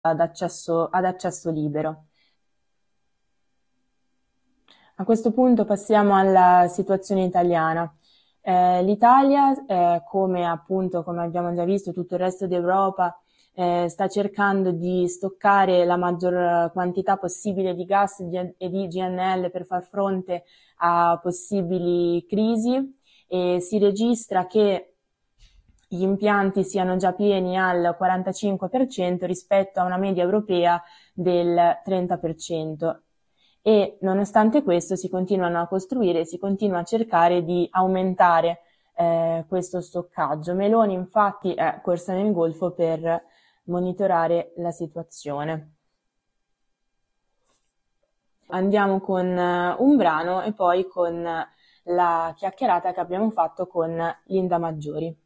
ad accesso libero. A questo punto passiamo alla situazione italiana. L'Italia, come abbiamo già visto, tutto il resto d'Europa sta cercando di stoccare la maggior quantità possibile di gas e di GNL per far fronte a possibili crisi, e si registra che gli impianti siano già pieni al 45% rispetto a una media europea del 30%. E nonostante questo si continuano a costruire, si continua a cercare di aumentare questo stoccaggio. Meloni infatti è corsa nel Golfo per monitorare la situazione. Andiamo con un brano e poi con la chiacchierata che abbiamo fatto con Linda Maggiori.